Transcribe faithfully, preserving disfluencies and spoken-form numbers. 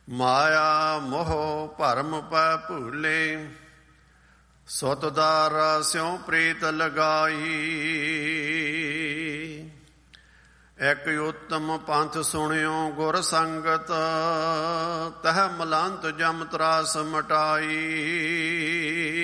ਮਾਇਆ ਮੋਹ ਭਰਮ ਪੈ ਭੂਲੇ, ਸੁਤ ਦਾਰ ਸਿਉ ਪ੍ਰੀਤ ਲਗਾਈ। ਇੱਕ ਉੱਤਮ ਪੰਥ ਸੁਣਿਓ ਗੁਰ ਸੰਗਤ, ਤਹ ਮਲੰਤ ਜਮ ਤਰਾਸ ਮਟਾਈ।